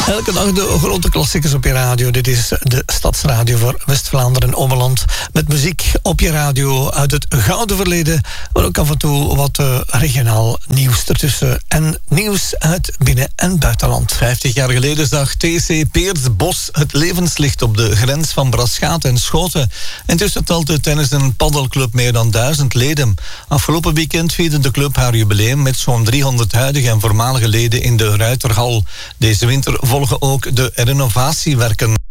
Elke dag de grote klassiekers op je radio. Dit is de Stadsradio voor West-Vlaanderen en Ommeland. Met muziek op je radio uit het gouden verleden. Maar ook af en toe wat regionaal nieuws ertussen. En nieuws uit binnen- en buitenland. 50 jaar geleden zag TC Peers Bos het levenslicht op de grens van Braschaat en Schoten. Intussen telt de tennis- en paddelclub meer dan 1000 leden. Afgelopen weekend vierde de club haar jubileum met zo'n 300 huidige en voormalige leden in de Ruiterhal. Deze winter volgen ook de renovatiewerken.